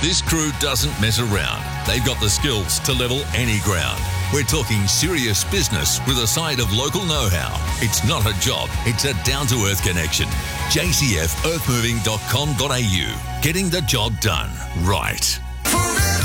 This crew doesn't mess around. They've got the skills to level any ground. We're talking serious business with a side of local know-how. It's not a job, it's a down-to-earth connection. jcferthmoving.com.au. Getting the job done right.